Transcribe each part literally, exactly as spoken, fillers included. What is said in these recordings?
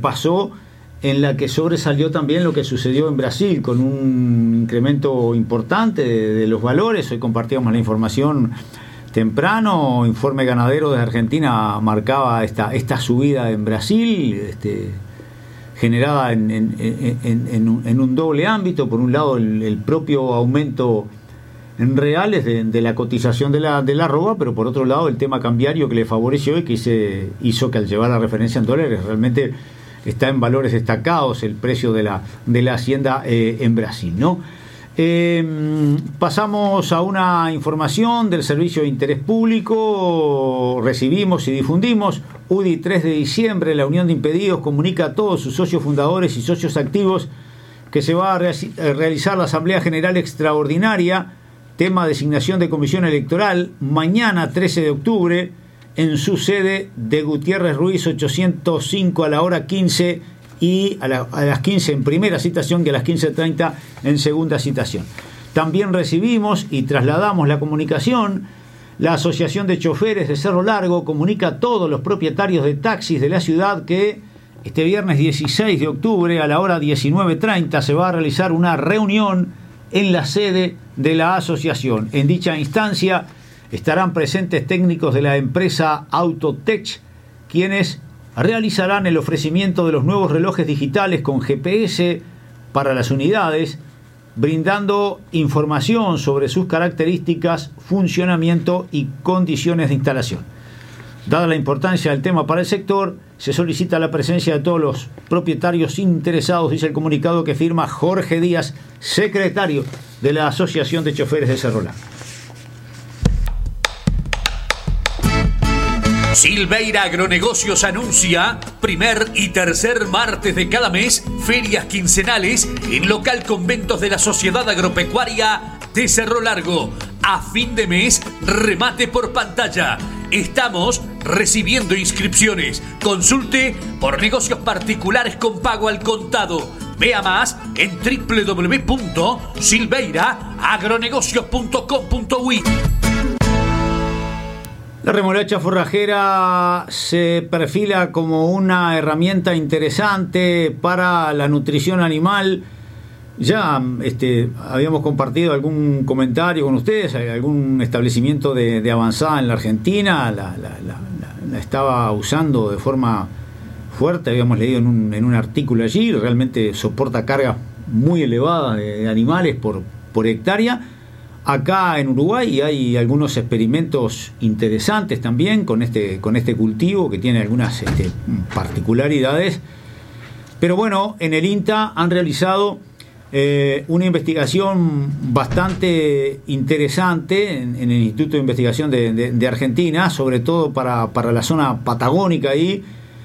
pasó, en la que sobresalió también lo que sucedió en Brasil, con un incremento importante de, de los valores. Hoy compartíamos la información temprano, Informe Ganadero de Argentina marcaba esta, esta subida en Brasil, este, generada en, en, en, en, un, en un doble ámbito. Por un lado, el, el propio aumento en reales de, de la cotización de la, de la arroba, pero por otro lado el tema cambiario que le favoreció y que hice, hizo que al llevar la referencia en dólares realmente está en valores destacados el precio de la, de la hacienda eh, en Brasil, ¿no? Eh, pasamos a una información del Servicio de Interés Público. Recibimos y difundimos U D I tres de diciembre. La Unión de Impedidos comunica a todos sus socios fundadores y socios activos que se va a realizar la Asamblea General Extraordinaria, tema designación de comisión electoral, mañana trece de octubre, en su sede de Gutiérrez Ruiz ochocientos cinco a la hora quince y a, la, a las quince en primera citación y a las quince treinta en segunda citación. También recibimos y trasladamos la comunicación. La Asociación de Choferes de Cerro Largo comunica a todos los propietarios de taxis de la ciudad que este viernes dieciséis de octubre a la hora diecinueve treinta se va a realizar una reunión en la sede de la asociación. En dicha instancia estarán presentes técnicos de la empresa Autotech, quienes realizarán el ofrecimiento de los nuevos relojes digitales con G P S para las unidades, brindando información sobre sus características, funcionamiento y condiciones de instalación. Dada la importancia del tema para el sector, se solicita la presencia de todos los propietarios interesados, dice el comunicado que firma Jorge Díaz, secretario de la Asociación de Choferes de Cerro Largo. Silveira Agronegocios anuncia primer y tercer martes de cada mes ferias quincenales en local conventos de la Sociedad Agropecuaria de Cerro Largo. A fin de mes, remate por pantalla. Estamos recibiendo inscripciones. Consulte por negocios particulares con pago al contado. Vea más en doble u doble u doble u punto silveira agronegocios punto com punto uy. La remolacha forrajera se perfila como una herramienta interesante para la nutrición animal. Ya este, habíamos compartido algún comentario con ustedes, algún establecimiento de, de avanzada en la Argentina la, la, la, la estaba usando de forma fuerte, habíamos leído en un, en un artículo allí, realmente soporta cargas muy elevadas de, de animales por, por hectárea. Acá en Uruguay hay algunos experimentos interesantes también con este, con este cultivo que tiene algunas este, particularidades. Pero bueno, en el INTA han realizado eh, una investigación bastante interesante en, en el Instituto de Investigación de, de, de Argentina, sobre todo para, para la zona patagónica ahí,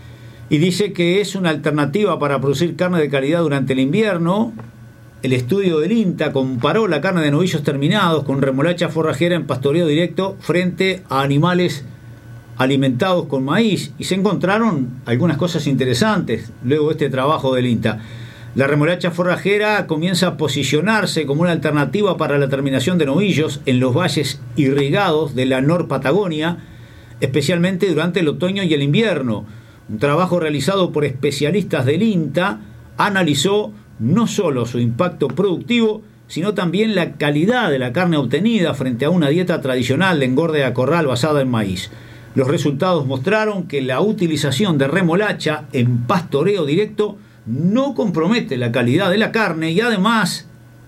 y dice que es una alternativa para producir carne de calidad durante el invierno. El estudio del INTA comparó la carne de novillos terminados con remolacha forrajera en pastoreo directo frente a animales alimentados con maíz y se encontraron algunas cosas interesantes luego de este trabajo del INTA. La remolacha forrajera comienza a posicionarse como una alternativa para la terminación de novillos en los valles irrigados de la Norpatagonia, especialmente durante el otoño y el invierno. Un trabajo realizado por especialistas del INTA analizó no solo su impacto productivo, sino también la calidad de la carne obtenida frente a una dieta tradicional de engorde a corral basada en maíz. Los resultados mostraron que la utilización de remolacha en pastoreo directo no compromete la calidad de la carne y además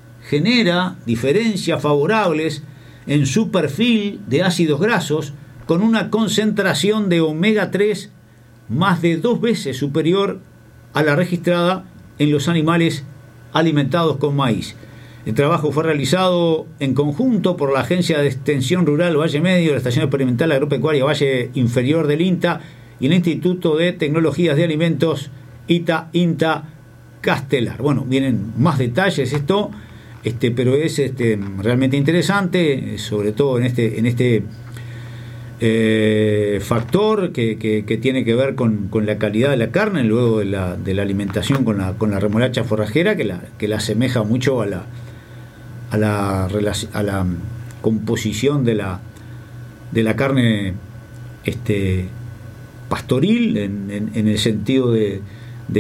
genera diferencias favorables en su perfil de ácidos grasos con una concentración de omega tres más de dos veces superior a la registrada en los animales alimentados con maíz. El trabajo fue realizado en conjunto por la Agencia de Extensión Rural Valle Medio, la Estación Experimental Agropecuaria Valle Inferior del INTA y el Instituto de Tecnologías de Alimentos ITA INTA Castelar. Bueno, vienen más detalles esto, este, pero es este, realmente interesante, sobre todo en este, en este Eh, factor que, que, que tiene que ver con, con la calidad de la carne, luego de la, de la alimentación con la, con la remolacha forrajera, que la, que la asemeja mucho a la, a la, a la composición de la, de la carne este, pastoril, en, en, en el sentido de